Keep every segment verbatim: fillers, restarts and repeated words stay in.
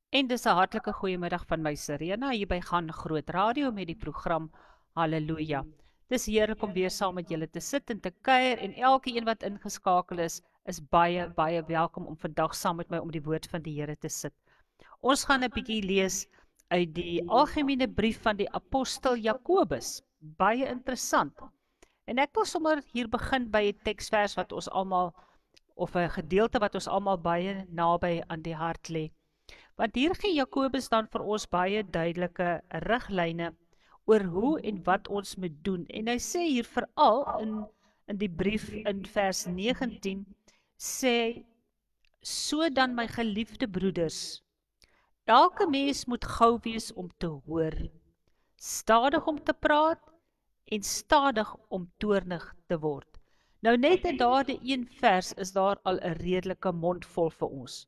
En dis 'n hartlike goeiemiddag van my Serena hier by Gaan Groot Radio met die program Halleluja. Dis heerlik om weer saam met julle te sit en te kuier en elke een wat ingeskakel is, is baie baie welkom om vandag saam met my om die woord van die Here te sit. Ons gaan 'n bietjie lees uit die algemene brief van die apostel Jakobus. Baie interessant. En ek wil sommer hier begin by 'n teksvers wat ons almal of 'n gedeelte wat ons almal baie naby aan die hart lê. Want hier gee Jakobus dan vir ons baie duidelike riglyne oor hoe en wat ons moet doen. En hy sê hier veral in, in die brief in vers negentien, sê, so dan my geliefde broeders, elke mens moet gou wees om te hoor, stadig om te praat en stadig om toornig te word. Nou net in daardie een vers is daar al 'n redelike mond vol vir ons.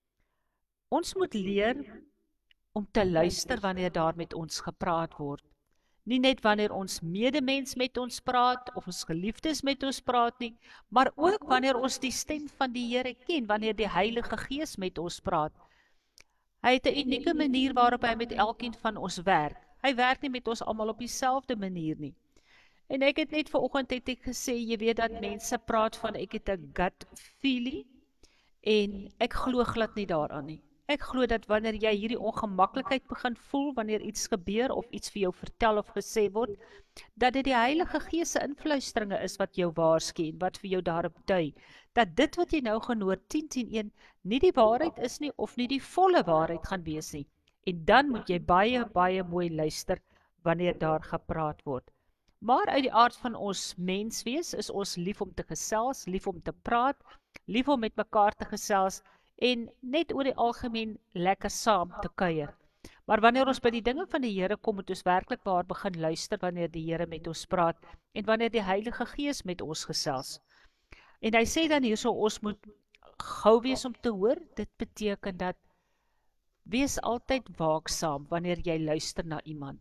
Ons moet leer om te luister wanneer daar met ons gepraat word. Nie net wanneer ons medemens met ons praat, of ons geliefdes met ons praat nie, maar ook wanneer ons die stem van die Here ken, wanneer die Heilige Gees met ons praat. Hy het 'n unieke manier waarop hy met elkeen van ons werk. Hy werk nie met ons almal op dieselfde manier nie. En ek het net vanoggend het ek gesê, jy weet dat mense praat van ek het 'n gut feeling, en ek glo glad nie daaraan nie. Ek glo dat wanneer jy hierdie ongemaklikheid begin voel, wanneer iets gebeur of iets vir jou vertel of gesê word, dat dit die Heilige Gees se influisteringe is wat jou waarsku en wat vir jou daarop dui, dat dit wat jy nou gaan hoor tien tien een nie die waarheid is nie of nie die volle waarheid gaan wees nie. En dan moet jy baie baie mooi luister wanneer daar gepraat word. Maar uit die aard van ons menswees is ons lief om te gesels, lief om te praat, lief om met mekaar te gesels en net oor die algemeen lekker saam te kuier. Maar wanneer ons by die dinge van die Here kom, moet ons werklik waar begin luister wanneer die Here met ons praat en wanneer die Heilige Gees met ons gesels. En hy sê dan hierso, ons moet gou wees om te hoor. Dit beteken dat wees altyd waaksaam wanneer jy luister na iemand.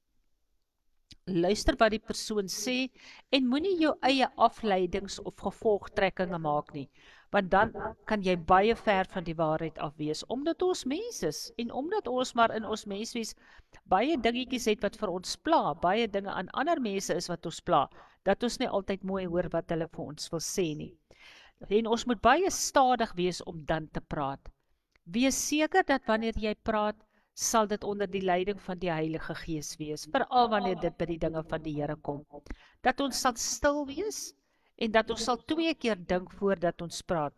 Luister wat die persoon sê en moenie jou eie afleidings of gevolgtrekkinge maak nie, want dan kan jy baie ver van die waarheid af wees, omdat ons mens is en omdat ons maar in ons menswees baie dingetjies het wat vir ons pla, baie dinge aan ander mense is wat ons pla, dat ons nie altyd mooi hoor wat hulle vir ons wil sê nie. En ons moet baie stadig wees om dan te praat. Wees seker dat wanneer jy praat, sal dit onder die leiding van die Heilige Gees wees, veral wanneer dit by die dinge van die Here kom. Dat ons sal stil wees, en dat ons sal twee keer dink voordat ons praat.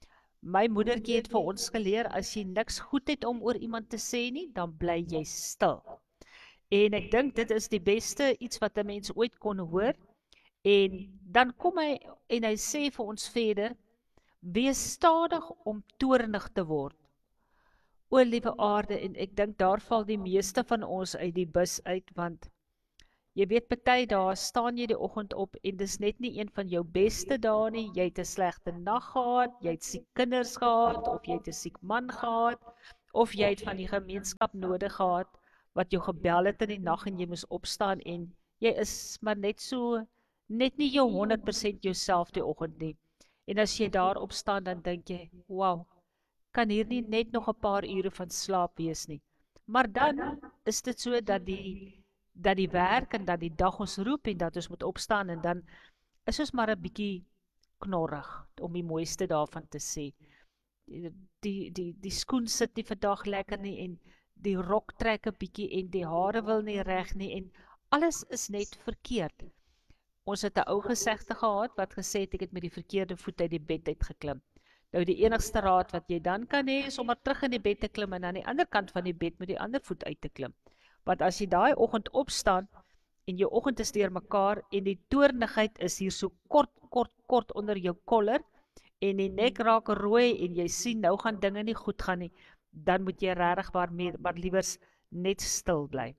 My moedertjie het vir ons geleer, as jy niks goed het om oor iemand te sê nie, dan bly jy stil. En ek dink dit is die beste iets wat 'n mens ooit kon hoor, en dan kom hy, en hy sê vir ons verder, wees stadig om toornig te word. O liewe aarde, en ek dink daar val die meeste van ons uit die bus uit, want jy weet, party dae staan jy die oggend op en dis net nie een van jou beste dae nie, jy het 'n slegte nag gehad, jy het siek kinders gehad, of jy het 'n siek man gehad, of jy het van die gemeenskap nodig gehad, wat jou gebel het in die nag en jy moes opstaan en jy is maar net so, net nie jou honderd persent jouself die oggend nie. En as jy daar opstaan, dan dink jy, wow, kan hier nie net nog 'n paar ure van slaap wees nie. Maar dan is dit so dat die dat die werk en dat die dag ons roep en dat ons moet opstaan en dan is ons maar 'n bietjie knorrig, om die mooiste daarvan te sê. Die, die, die, die skoen sit nie vandag lekker nie en die rok trek 'n bietjie en die hare wil nie reg nie en alles is net verkeerd. Ons het 'n ou gesegde gehad wat gesê het ek het met die verkeerde voet uit die bed uitgeklim. Nou die enigste raad wat jy dan kan hê is om maar terug in die bed te klim en aan die ander kant van die bed met die ander voet uit te klim. Want as jy daai oggend opstaan en jou oggend is deur mekaar en die toornigheid is hier so kort, kort, kort onder jou koller en die nek raak rooi en jy sien nou gaan dinge nie goed gaan nie, dan moet jy regtig maar, maar liewers net stil bly.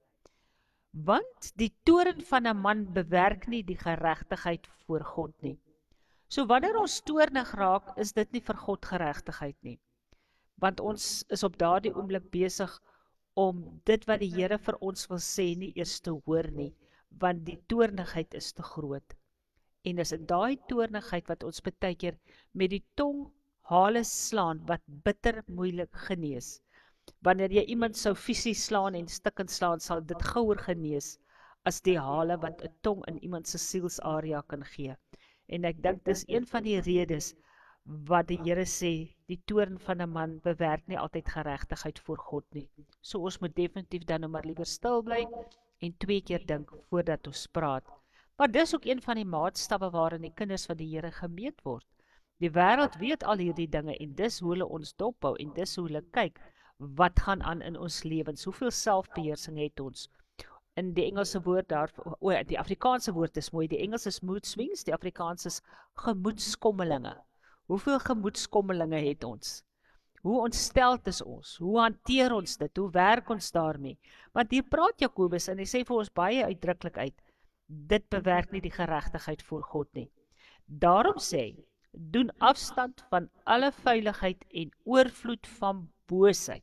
Want die toorn van 'n man bewerk nie die geregtigheid voor God nie. So wanneer ons toornig raak, is dit nie vir God geregtigheid nie. Want ons is op daardie oomblik besig om dit wat die Here vir ons wil sê nie eers te hoor nie, want die toornigheid is te groot. En is in daai toornigheid wat ons baie keer met die tong hale slaan, wat bitter moeilik genees. Wanneer jy iemand sou fisies slaan en stikkend slaan, sal dit gouer genees as die hale wat 'n tong in iemand se sielsarea kan gee. En ek dink dis een van die redes wat die Here sê, die toorn van 'n man bewerk nie altyd geregtigheid voor God nie. So ons moet definitief dan nou maar liewer stil bly en twee keer dink voordat ons praat. Maar dis ook een van die maatstawwe waarin die kinders van die Here gemeet word. Die wêreld weet al hierdie dinge en dis hoe hulle ons dophou en dis hoe hulle kyk wat gaan aan in ons lewens, hoeveel selfbeheersing het ons. In die Engelse woord daar, o, die Afrikaanse woord is mooi, die Engels is mood swings, die Afrikaans is gemoedskommelinge. Hoeveel gemoedskommelinge het ons? Hoe ontsteld is ons? Hoe hanteer ons dit? Hoe werk ons daarmee? Want hier praat Jakobus en hy sê vir ons baie uitdruklik uit, dit bewerk nie die geregtigheid voor God nie. Daarom sê hy, doen afstand van alle vuiligheid en oorvloed van boosheid.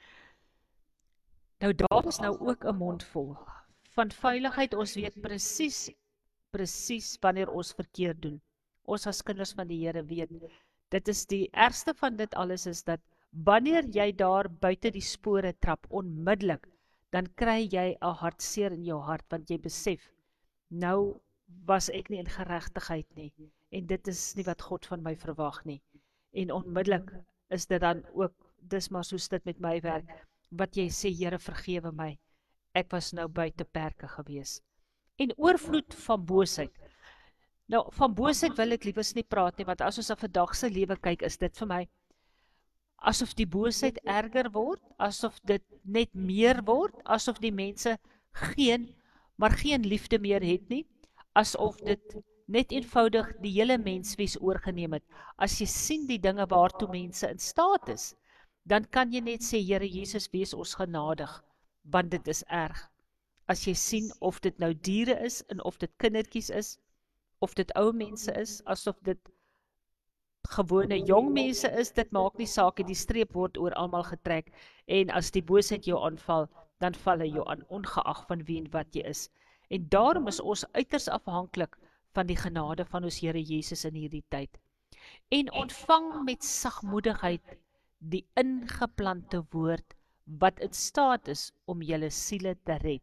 Nou daar is nou ook 'n mond vol van vuiligheid. Ons weet presies, presies wanneer ons verkeerd doen. Ons as kinders van die Here weet, dit is die ergste van dit alles is dat wanneer jy daar buite die spore trap, onmiddellik, dan kry jy 'n hartseer in jou hart, want jy besef, nou was ek nie in geregtigheid nie, en dit is nie wat God van my verwag nie. En onmiddellik is dit dan ook, dis maar soos dit met my werk, wat jy sê, Here vergewe my, ek was nou buite perke gewees. En oorvloed van boosheid. Nou, van boosheid wil ek liewers nie praat nie, want as ons op vandag se lewe kyk, is dit vir my, asof die boosheid erger word, asof dit net meer word, asof die mense geen, maar geen liefde meer het nie, asof dit net eenvoudig die hele menswees oorgeneem het. As jy sien die dinge waartoe mense in staat is, dan kan jy net sê, Here Jesus, wees ons genadig, want dit is erg. As jy sien of dit nou diere is, en of dit kindertjies is, of dit ou mense is, asof dit gewone jong mense is, dit maak nie saak, die streep word oor almal getrek, en as die boosheid jou aanval, dan val hy jou aan, ongeag van wie en wat jy is. En daarom is ons uiters afhanklik van die genade van ons Here Jesus in hierdie tyd. En ontvang met sagmoedigheid die ingeplante woord, wat in staat is om julle siele te red.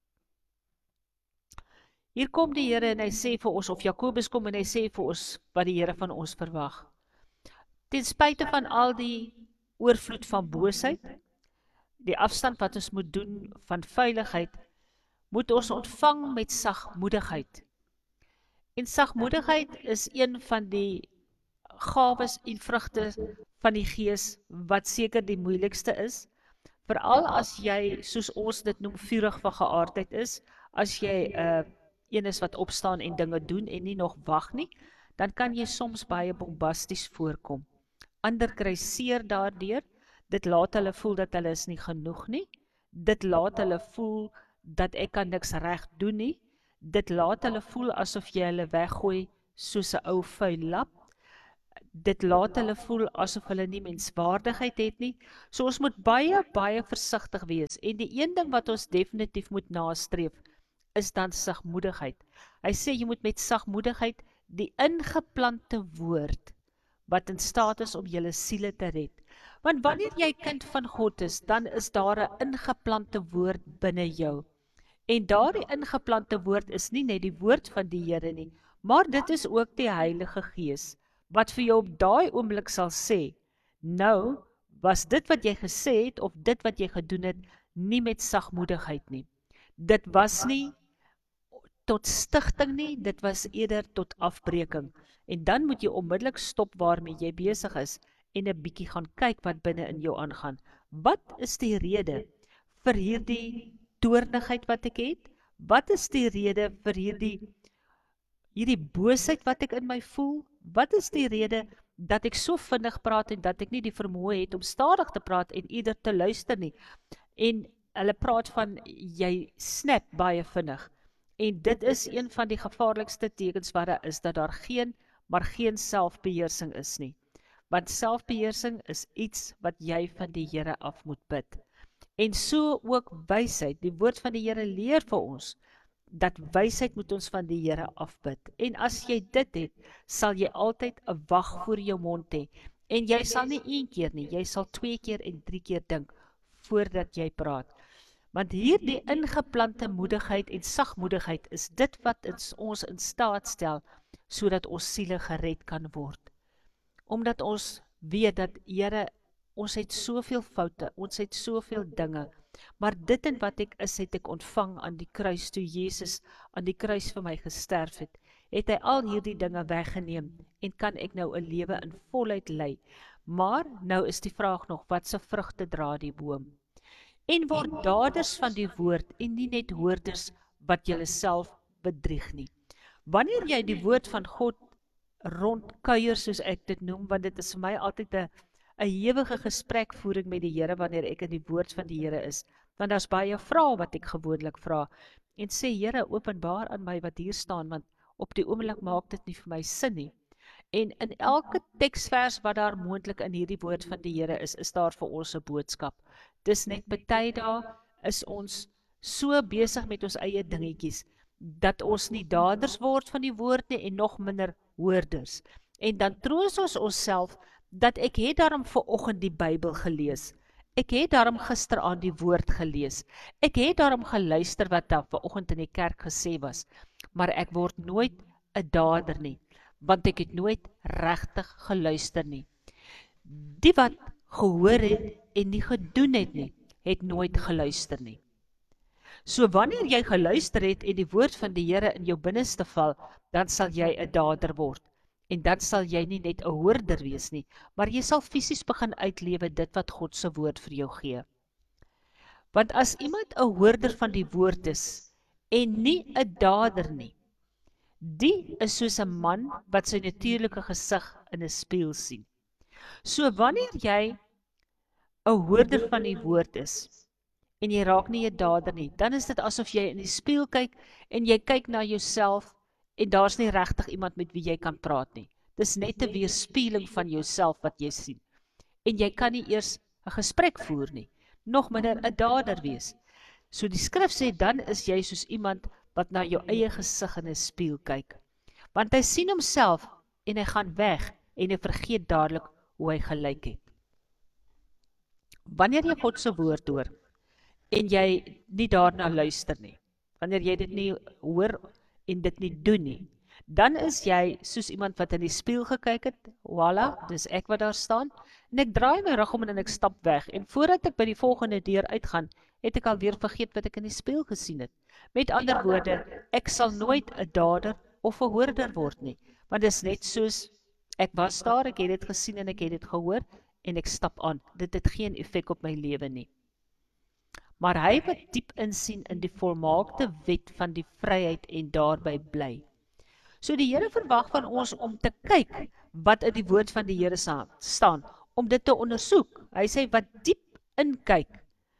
Hier kom die Here en hy sê vir ons, of Jakobus kom en hy sê vir ons, wat die Here van ons verwag. Ten spyte van al die oorvloed van boosheid, die afstand wat ons moet doen van veiligheid, moet ons ontvang met sagmoedigheid. En sagmoedigheid is een van die gawes en vrugte van die Gees, wat seker die moeilikste is, veral as jy, soos ons dit noem, vurig van geaardheid is, as jy uh, een is wat opstaan en dinge doen en nie nog wag nie, dan kan jy soms baie bombasties voorkom. Ander kry seer daardeur, dit laat hulle voel dat hulle is nie genoeg nie, dit laat hulle voel dat ek kan niks reg doen nie, dit laat hulle voel asof jy hulle weggooi soos 'n ou vuil lap, dit laat hulle voel asof hulle nie menswaardigheid het nie, so ons moet baie, baie versigtig wees, en die een ding wat ons definitief moet nastreef, is dan sagmoedigheid. Hy sê, jy moet met sagmoedigheid die ingeplante woord, wat in staat is om julle siele te red. Want wanneer jy kind van God is, dan is daar 'n ingeplante woord binne jou. En daardie ingeplante woord is nie net die woord van die Here nie, maar dit is ook die Heilige Gees, wat vir jou op daai oomblik sal sê, nou, was dit wat jy gesê het, of dit wat jy gedoen het, nie met sagmoedigheid nie. Dit was nie tot stigting nie, dit was eerder tot afbreking. En dan moet jy onmiddellik stop waarmee jy besig is, en 'n bietjie gaan kyk wat binne in jou aangaan. Wat is die rede vir hierdie toornigheid wat ek het? Wat is die rede vir hierdie, hierdie boosheid wat ek in my voel? Wat is die rede dat ek so vinnig praat en dat ek nie die vermoë het om stadig te praat en ieder te luister nie? En hulle praat van, jy snap baie vinnig. En dit is een van die gevaarlikste tekens wat daar is, dat daar geen, maar geen selfbeheersing is nie. Want selfbeheersing is iets wat jy van die Here af moet bid. En so ook wysheid, die woord van die Here leer vir ons, dat wysheid moet ons van die Here afbid. En as jy dit het, sal jy altyd 'n wag voor jou mond hê. En jy sal nie een keer nie, jy sal twee keer en drie keer dink, voordat jy praat. Want hierdie ingeplante moedigheid en sagmoedigheid is dit wat ons in staat stel, sodat ons siele gered kan word. Omdat ons weet dat, Here, ons het soveel foute, ons het soveel dinge, maar dit en wat ek is, het ek ontvang aan die kruis, toe Jesus aan die kruis vir my gesterf het, het hy al hierdie dinge weggeneem, en kan ek nou 'n lewe in volheid lei. Maar nou is die vraag nog, wat se vrugte dra die boom? En word daders van die woord, en nie net hoorders wat julle self bedrieg nie. Wanneer jy die woord van God rondkuier, soos ek dit noem, want dit is vir my altyd 'n 'n ewige gesprekvoering met die Here, wanneer ek in die woord van die Here is, want daar's baie vrae wat ek gewoonlik vra, en sê, Here, openbaar aan my wat hier staan, want op die oomblik maak dit nie vir my sin nie. En in elke teksvers wat daar moontlik in hierdie woord van die Here is, is daar vir ons 'n boodskap. Dis net baie dae is ons so besig met ons eie dingetjies, dat ons nie daders word van die woord nie, en nog minder hoorders. En dan troos ons onsself, dat ek het daarom vanoggend die Bybel gelees. Ek het daarom gister aan die woord gelees. Ek het daarom geluister wat daar vanoggend in die kerk gesê was. Maar ek word nooit 'n dader nie, want ek het nooit regtig geluister nie. Die wat gehoor het en nie gedoen het nie, het nooit geluister nie. So wanneer jy geluister het en die woord van die Here in jou binneste val, dan sal jy 'n dader word. En dan sal jy nie net 'n hoorder wees nie, maar jy sal fisies begin uitlewe dit wat God se woord vir jou gee. Want as iemand 'n hoorder van die woord is, en nie 'n dader nie, die is soos 'n man wat sy natuurlike gesig in 'n spieël sien. So wanneer jy 'n hoorder van die woord is, en jy raak nie 'n dader nie, dan is dit asof jy in die spieël kyk, en jy kyk na jouself, en daar's nie regtig iemand met wie jy kan praat nie. Dis net 'n weerspieëling van jouself wat jy sien. En jy kan nie eers 'n gesprek voer nie, nog minder 'n dader wees. So die skrif sê, dan is jy soos iemand wat na jou eie gesig in 'n spieël kyk. Want hy sien homself, en hy gaan weg, en hy vergeet dadelik hoe hy gelyk het. Wanneer jy God se woord hoor, en jy nie daarna luister nie, wanneer jy dit nie hoor en dit nie doen nie, dan is jy soos iemand wat in die spieël gekyk het, voilà, dis ek wat daar staan, en ek draai my rug om en ek stap weg, en voordat ek by die volgende deur uitgaan, het ek alweer vergeet wat ek in die spieël gesien het. Met ander woorde, ek sal nooit 'n dader of 'n hoorder word nie, want dis net soos, ek was daar, ek het dit gesien en ek het dit gehoor, en ek stap aan, dit het geen effek op my lewe nie. Maar hy wat diep insien in die volmaakte wet van die vryheid en daarby bly. So die Here verwag van ons om te kyk wat in die woord van die Here staan, om dit te ondersoek. Hy sê wat diep inkyk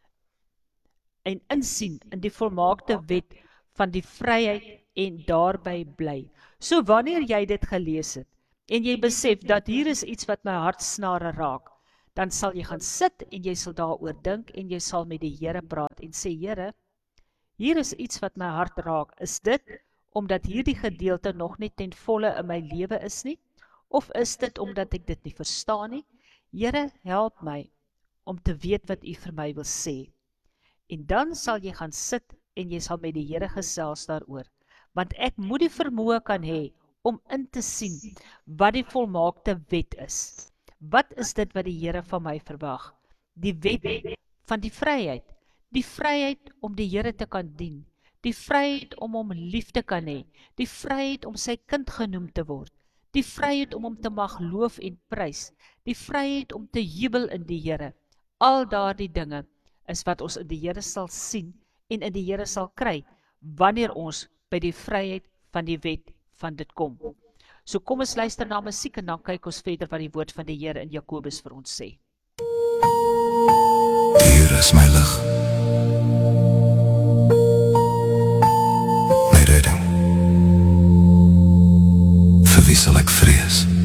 en insien in die volmaakte wet van die vryheid en daarby bly. So wanneer jy dit gelees het, en jy besef dat hier is iets wat my hartsnare raak, dan sal jy gaan sit en jy sal daaroor dink en jy sal met die Here praat en sê, Here, hier is iets wat my hart raak. Is dit omdat hierdie gedeelte nog nie ten volle in my lewe is nie? Of is dit omdat ek dit nie verstaan nie? Here, help my om te weet wat U vir my wil sê. En dan sal jy gaan sit en jy sal met die Here gesels daaroor. Want ek moet die vermoë kan hê om in te sien wat die volmaakte wet is. Wat is dit wat die Here van my verwag? Die wet van die vryheid. Die vryheid om die Here te kan dien. Die vryheid om hom lief te kan hê. Die vryheid om sy kind genoem te word. Die vryheid om hom te mag loof en prys. Die vryheid om te jubel in die Here. Al daardie dinge is wat ons in die Here sal sien en in die Here sal kry, wanneer ons by die vryheid van die wet van dit kom. So kom ons luister na musiek en dan kyk ons verder wat die woord van die Here in Jakobus vir ons sê. Hier is my lig. My redding. Vir wie sal ek vrees?